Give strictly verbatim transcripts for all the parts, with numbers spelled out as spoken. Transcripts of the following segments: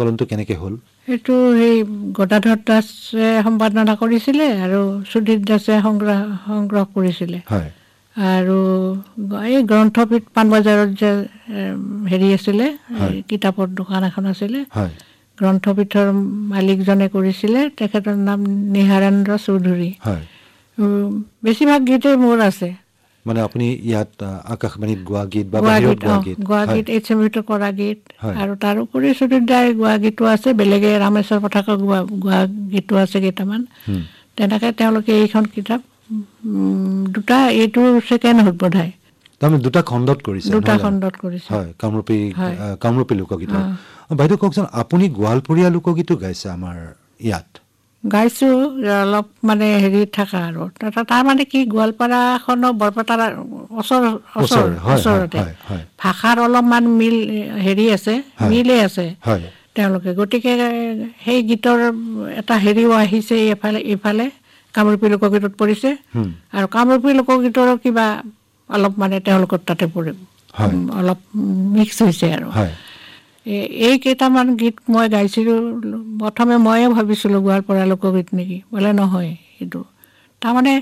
সংকলনটো কেনেকৈ হ'ল এইটো এই গদাধৰ দাসে সম্পাদনা কৰিছিলে আৰু সুধীৰ দাসে সংগ্ৰহ সংগ্ৰহ কৰিছিলে হয় আৰু এই গ্ৰন্থপীঠ পাণবজাৰত যে হেৰি আছিলে কিতাপৰ দোকান এখন আছিলে হয় গ্ৰন্থপীঠৰ মালিকজনে কৰিছিলে তেখেতৰ নাম নিহাৰেন্দ্ৰ চৌধুৰী হয় বেছিভাগ গীতেই মোৰ আছে মানে আপুনি ইয়াত আকাশবাণীত গোৱা গীত বা বাহিৰত গোৱা গীত গোৱা গীত এইচ এম ভিত কৰা গীত আৰু তাৰোপৰি সুধীৰ দাই গোৱা গীতো আছে বেলেগে ৰামেশ্বৰ পথাকৰ গোৱা গোৱা গীতো আছে কেইটামান তেনেকে তেওঁলোকে এইখন কিতাপ দুটা এইটো ছেকেণ্ড হ'ল বোধহয় তাৰমানে দুটা খণ্ডত কৰিছে দুটা খণ্ডত কৰিছে হয় কামৰূপী কামৰূপী লোকগীত বাইদেউ কওকচোন আপুনি গোৱালপৰীয়া লোকগীতো গাইছে আমাৰ ইয়াত গাইছো অলপ মানে হেৰি থকা আৰু তাৰ মানে কি গোৱালপাৰাখনৰ বৰপেটাৰ ওচৰ ওচৰতে ভাষাৰ অলপমান মিল হেৰি আছে মিলে আছে তেওঁলোকে গতিকে সেই গীতৰ এটা হেৰিও আহিছে এইফালে এইফালে কামৰূপী লোকগীতত পৰিছে আৰু কামৰূপী লোকগীতৰ কিবা অলপ মানে তেওঁলোকৰ তাতে পৰে অলপ মিক্স হৈছে আৰু এই কেইটামান গীত মই গাইছিলোঁ প্ৰথমে ময়ে ভাবিছিলোঁ গোৱালপাৰা লোকগীত নেকি বোলে নহয় সেইটো তাৰমানে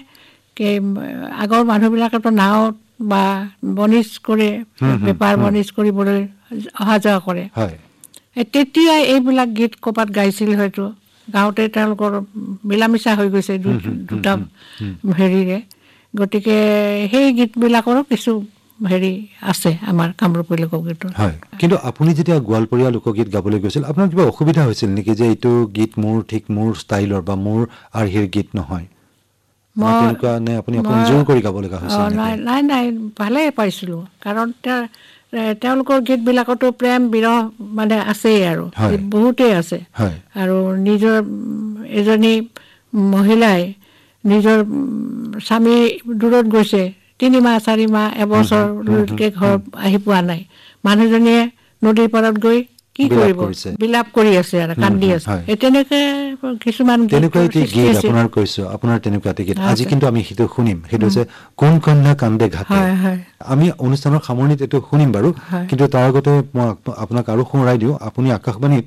আগৰ মানুহবিলাকেতো নাৱত বা বনিজ কৰে বেপাৰ বনিজ কৰিবলৈ অহা যোৱা কৰে তেতিয়া এইবিলাক গীত ক'ৰবাত গাইছিল হয়তো গাঁৱতে তেওঁলোকৰ মিলা মিছা হৈ গৈছে দুটা হেৰিৰে গতিকে সেই গীতবিলাকৰো কিছু হেৰি আছে আমাৰ কামৰূপী লোকগীতৰ হয় কিন্তু আপুনি যেতিয়া গোৱালপৰীয়া লোকগীত গাবলৈ গৈছিল আপোনাৰ কিবা অসুবিধা হৈছিল নেকি যে এইটো গীত মোৰ ঠিক মোৰ ষ্টাইলৰ বা মোৰ আৰ্হিৰ গীত নহয় তেনেকুৱা নে আপুনি আপুনি জোৰ কৰি গাব লগা হৈছিল নাই নাই নাই ভালেই পাইছিলোঁ কাৰণ তেওঁলোকৰ গীতবিলাকতো প্ৰেম বিৰহ মানে আছেই আৰু বহুতেই আছে আৰু নিজৰ এজনী মহিলাই নিজৰ স্বামী দূৰত গৈছে তিনিমাহ চাৰি মাহ এবছৰলৈকে ঘৰত আহি পোৱা নাই মানুহজনীয়ে নদীৰ পাৰত গৈ কি কৰিব বিলাপ কৰি আছে আৰু কান্দি আছে তেনেকে কিছুমান তেনেকুৱা এটি গীত আপোনাৰ কৈছো আপোনাৰ তেনেকুৱা এটি গীত আজি কিন্তু আমি সেইটো শুনিম সেইটো হৈছে কোন কন্যা কান্দে ঘাটে আমি অনুষ্ঠানৰ সামৰণিত এইটো শুনিম বাৰু কিন্তু তাৰ আগতে মই আপোনাক আৰু সোঁৱৰাই দিওঁ আপুনি আকাশবাণীত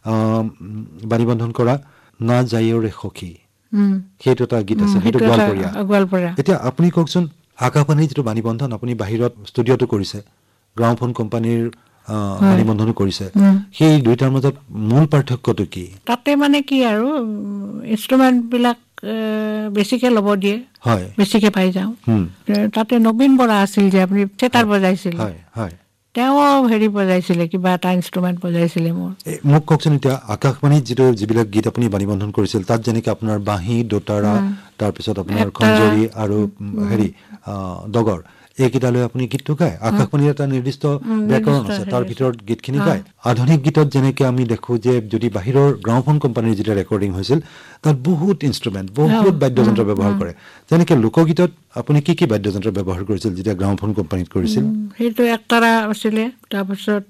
বাণীবন্ধন কৰা না যায়ৰে সখী সেইটো এটা গীত আছে সেইটো গোৱালপৰীয়া এতিয়া আপুনি কওকচোন আকাশবাণীৰ যিটো বাণীবন্ধন আপুনি বাহিৰত ষ্টুডিঅ'টো কৰিছে গ্ৰামোফোন কোম্পানীৰ বাণীবন্ধনো কৰিছে সেই দুইটাৰ মাজত মূল পাৰ্থক্যটো কি তাতে মানে কি আৰু ইনষ্ট্ৰুমেণ্টবিলাক বেছিকে ল'ব দিয়ে হয় বেছিকে পাই যাওঁ তাতে নবীন বৰা আছিল যে আপুনি চেতাৰ বজাইছিল তেওঁ হেৰি বজাইছিলে কিবা এটা ইনষ্ট্ৰুমেণ্ট বজাইছিলে মোৰ মোক কওকচোন এতিয়া আকাশবাণীত যিটো যিবিলাক গীত আপুনি বাণীবন্ধন কৰিছিল তাত যেনেকে আপোনাৰ বাঁহী দোতাৰা তাৰপিছত আপোনাৰ খঞ্জৰি আৰু হেৰি ডগৰ এইকেইটালৈ আপুনি গীতটো গায় আকাশবাণীৰ এটা নিৰ্দিষ্ট ব্যাকৰণ আছে তাৰ ভিতৰত গীতখিনি গায় আধুনিক গীতত যেনেকে আমি দেখো যে যদি বাহিৰৰ গ্ৰামোফোন কোম্পানীৰ যেতিয়া ৰেকৰ্ডিং হৈছিল তাত বহুত ইনষ্ট্ৰুমেণ্ট বহুত বাদ্যযন্ত্ৰ ব্যৱহাৰ কৰে যেনেকে লোকগীতত আপুনি কি কি বাদ্যযন্ত্ৰ ব্যৱহাৰ কৰিছিল যেতিয়া গ্ৰামোফোন কোম্পানীত কৰিছিল সেইটো একতাৰা আছিলে তাৰপিছত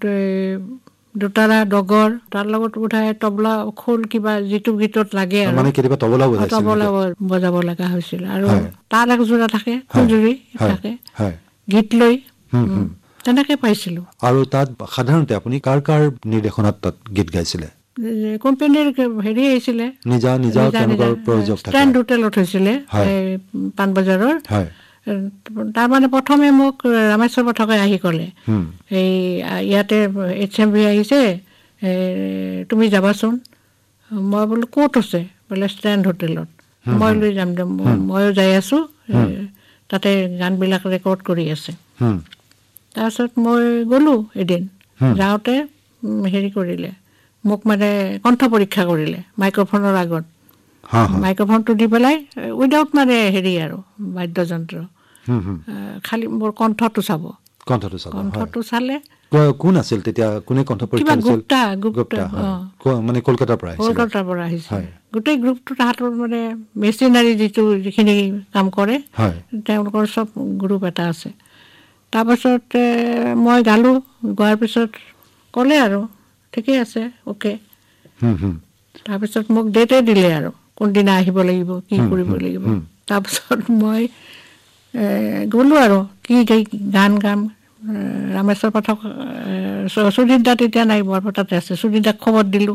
দোতাৰা ডগৰ তাৰ লগত উঠাই তবলা খোল কিবা যিটো গীতত লাগে আৰু মানে কেতিয়াবা তবলা বজাইছিল তবলা বজাব লগা হৈছিল আৰু তাৰ একযোৰা থাকে খঞ্জুৰি থাকে গীত লৈ তেনেকে পাইছিলো আৰু তাত সাধাৰণতে আপুনি কাৰ কাৰ নিৰ্দেশনাত তাত গীত গাইছিলে কোম্পানীৰ হেৰি আহিছিলে নিজা নিজা তেওঁলোকৰ প্ৰযোজক থাকে ষ্টেণ্ড হোটেলত হৈছিলে পাণবজাৰৰ তাৰমানে প্ৰথমে মোক ৰামেশ্বৰ পথাকে আহি ক'লে এই ইয়াতে এইচ এম ভি আহিছে তুমি যাবাচোন মই বোলো ক'ত আছে বোলে ষ্টেণ্ড হোটেলত মই লৈ যাম দে ময়ো যাই আছোঁ তাতে গানবিলাক ৰেকৰ্ড কৰি আছে তাৰপিছত মই গ'লোঁ এদিন যাওঁতে হেৰি কৰিলে মোক মানে কণ্ঠ পৰীক্ষা কৰিলে মাইক্ৰফোনৰ আগত মাইক্ৰফোনটো দি পেলাই উইদাউট মানে হেৰি আৰু বাদ্যযন্ত্ৰ খালি মোৰ কণ্ঠটো চাব কণ্ঠটো চাব কণ্ঠটো চালে কোন আছিল তেতিয়া কোনে কণ্ঠ পৰীক্ষা কৰিছিল গুপ্তা গুপ্তা মানে কলকাতাৰ পৰা আহিছিল কলকাতাৰ পৰা আহিছিল গোটেই গ্ৰুপটো তাহাঁতৰ মানে মেচিনাৰী যিটো যিখিনি কাম কৰে তেওঁলোকৰ চব গ্ৰুপ এটা আছে তাৰপাছত মই গালোঁ গোৱাৰ পিছত ক'লে আৰু ঠিকেই আছে অ'কে তাৰপিছত মোক ডেটে দিলে আৰু কোনদিনা আহিব লাগিব কি কৰিব লাগিব তাৰপিছত মই গ'লোঁ আৰু কি গান গাম ৰামেশ্বৰ পাঠক সুধীৰ দা তেতিয়া নাই বৰপেটাতে আছে সুধীৰ দাক খবৰ দিলোঁ